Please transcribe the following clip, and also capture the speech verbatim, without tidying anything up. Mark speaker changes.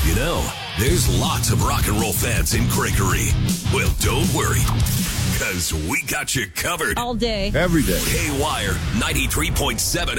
Speaker 1: You know, there's lots of rock and roll fans in Gregory. Well, don't worry, because we got you covered.
Speaker 2: All day.
Speaker 3: Every day.
Speaker 1: K-Wire ninety-three point seven